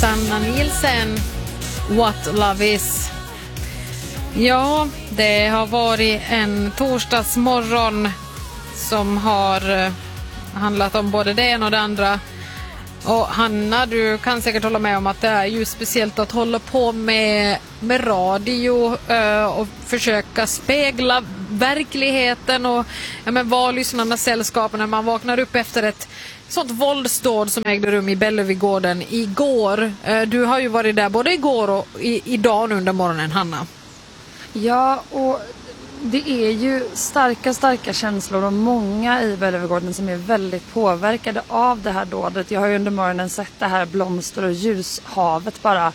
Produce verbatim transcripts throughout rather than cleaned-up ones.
Sanna Nielsen, What Love Is. Ja, det har varit en torsdagsmorgon som har handlat om både det ena och det andra. Och Hanna, du kan säkert hålla med om att det är ju speciellt att hålla på med, med radio uh, och försöka spegla verkligheten och ja, men vara lyssnarnas sällskap när man vaknar upp efter ett sånt våldsdåd som ägde rum i Bellevigården igår. Uh, du har ju varit där både igår och i, idag under morgonen, Hanna. Ja, och det är ju starka, starka känslor och många i Bellevigården som är väldigt påverkade av det här dådet. Jag har ju under morgonen sett det här blomster- och ljushavet bara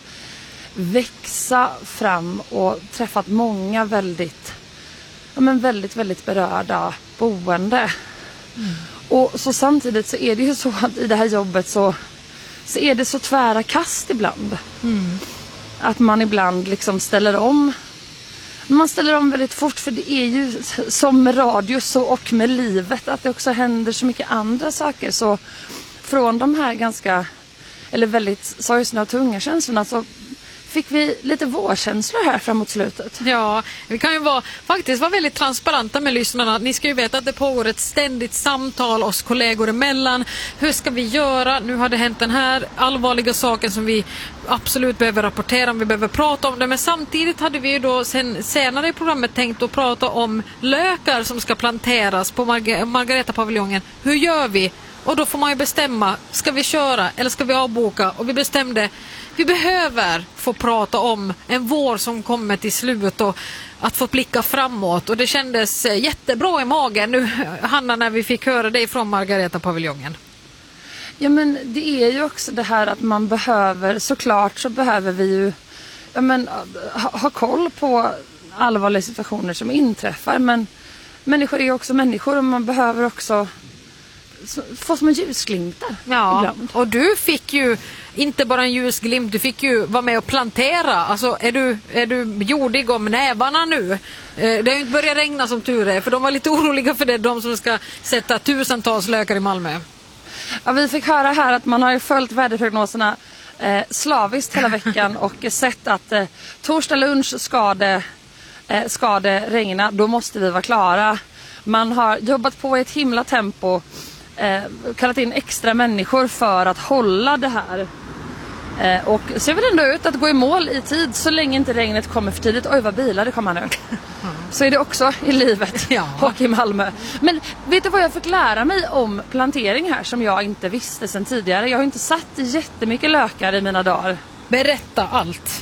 växa fram och träffat många väldigt, ja men väldigt, väldigt berörda boende. Mm. Och så samtidigt så är det ju så att i det här jobbet så, så är det så tvära kast ibland. Mm. Att man ibland liksom ställer om. Man ställer om väldigt fort, för det är ju som med radio så och med livet att det också händer så mycket andra saker. Så från de här ganska, eller väldigt sorgsna och tunga känslorna så fick vi lite vårkänslor här framåt slutet. Ja, vi kan ju vara, faktiskt vara väldigt transparenta med lyssnarna. Ni ska ju veta att det pågår ett ständigt samtal oss kollegor emellan. Hur ska vi göra? Nu har det hänt den här allvarliga saken som vi absolut behöver rapportera om. Vi behöver prata om det. Men samtidigt hade vi ju då sen, senare i programmet tänkt att prata om lökar som ska planteras på Marg- Margareta-paviljongen. Hur gör vi? Och då får man ju bestämma, ska vi köra eller ska vi avboka? Och vi bestämde, vi behöver få prata om en vår som kommer till slut och att få blicka framåt. Och det kändes jättebra i magen nu, Hanna, när vi fick höra det från Margareta-paviljongen. Ja, men det är ju också det här att man behöver, såklart så behöver vi ju ja, men, ha, ha koll på allvarliga situationer som inträffar. Men människor är ju också människor och man behöver också få små ljusglimtar. Ja, ibland. Och du fick ju inte bara en ljusglimt, du fick ju vara med och plantera. Alltså är du, är du jordig om nävarna nu? Eh, det har ju inte börjat regna som tur är, för de var lite oroliga för det, de som ska sätta tusentals lökar i Malmö. Ja, vi fick höra här att man har ju följt väderprognoserna eh, slaviskt hela veckan och sett att eh, torsdag lunch ska det, eh, ska det regna, då måste vi vara klara. Man har jobbat på i ett himla tempo, eh, kallat in extra människor för att hålla det här. Eh, och ser väl ändå ut att gå i mål i tid så länge inte regnet kommer för tidigt. Oj, vad bilar det kommer nu. Mm. Så är det också i livet ja. Och i Malmö. Men vet du vad jag fick lära mig om plantering här som jag inte visste sedan tidigare? Jag har inte satt jättemycket lökar i mina dagar. Berätta allt.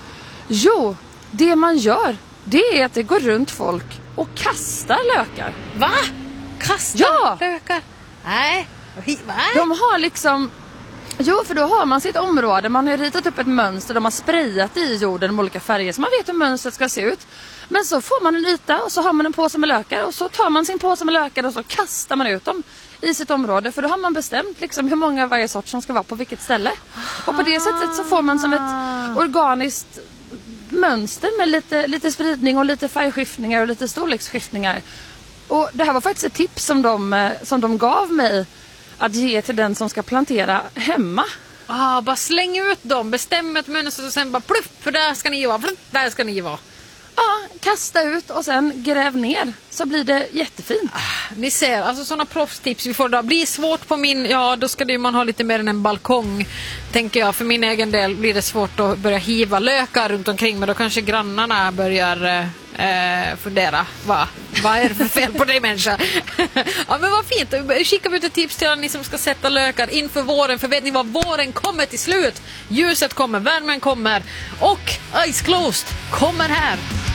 Jo, det man gör, det är att det går runt folk och kastar lökar. Va? Kastar ja. lökar? Nej. Va? De har liksom... Jo, för då har man sitt område, man har ritat upp ett mönster, de har sprayat i jorden med olika färger så man vet hur mönstret ska se ut. Men så får man en yta och så har man en påse med lökar och så tar man sin påse med lökar och så kastar man ut dem i sitt område. För då har man bestämt liksom hur många varje sort som ska vara på vilket ställe. Och på det sättet så får man som ett organiskt mönster med lite, lite spridning och lite färgskiftningar och lite storleksskiftningar. Och det här var faktiskt ett tips som de, som de gav mig att ge till den som ska plantera hemma. Ah, bara släng ut dem, bestäm ett mönster och sen bara pluff, för där ska ni vara, pluff, där ska ni vara. Ja, kasta ut och sen gräv ner så blir det jättefint. Ah, ni ser, alltså sådana proffstips vi får då. Blir svårt på min, ja då ska det, man ha lite mer än en balkong, tänker jag. För min egen del blir det svårt att börja hiva lökar runt omkring, men då kanske grannarna börjar eh, fundera. Va? Vad är det för fel på dig, människa? Ja, men vad fint. Skickar vi ut ett tips till ni som ska sätta lökar inför våren, för vet ni vad, våren kommer till slut. Ljuset kommer, värmen kommer och Eyes Closed kommer här.